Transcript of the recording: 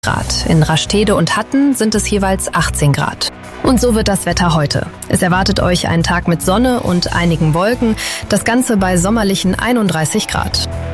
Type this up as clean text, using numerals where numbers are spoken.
Grad. In Rastede und Hatten sind es jeweils 18 Grad. Und so wird das Wetter heute. Es erwartet euch ein Tag mit Sonne und einigen Wolken, das Ganze bei sommerlichen 31 Grad.